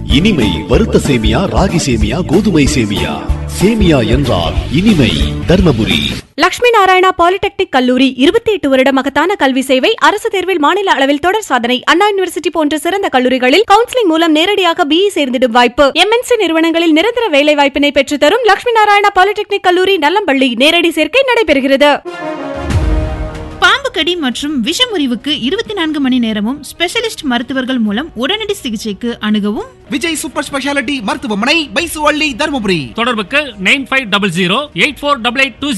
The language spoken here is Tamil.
இனிமை வறுத்த சேமியா, ராகி சேமியா, கோதுமை சேமியா. சேமியா என்றால் இனிமை. தர்மபுரி லட்சுமி நாராயணா பாலிடெக்னிக் கல்லூரி 28 வருட மகத்தான கல்வி சேவை. அரசு தேர்வில் மாநில அளவில் தொடர் சாதனை. அண்ணா யூனிவர்சிட்டி போன்ற சிறந்த கல்லூரிகளில் கவுன்சிலிங் மூலம் நேரடியாக BE சேர்ந்திடும் வாய்ப்பு. MNC நிறுவனங்களில் நிரந்தர வேலை வாய்ப்பினை பெற்றுத்தரும் லட்சுமி நாராயணா பாலிடெக்னிக் கல்லூரி நல்லம்பள்ளி. நேரடி சேர்க்கை நடைபெறுகிறது. பாம்பு கடி மற்றும் விஷமுறிவுக்கு 24 மணி நேரமும் ஸ்பெஷலிஸ்ட் மருத்துவர்கள் மூலம் உடனடி சிகிச்சைக்கு அணுகவும் விஜய் சூப்பர் ஸ்பெஷாலிட்டி மருத்துவமனை, பைசுவள்ளி, தர்மபுரி. தொடர்புக்கு 9500 848820.